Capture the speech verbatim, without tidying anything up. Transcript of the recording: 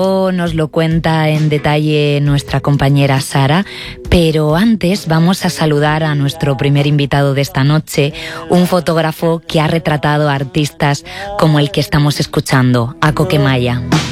Nos lo cuenta en detalle nuestra compañera Sara, pero antes vamos a saludar a nuestro primer invitado de esta noche, un fotógrafo que ha retratado a artistas como el que estamos escuchando, a Coquemaya.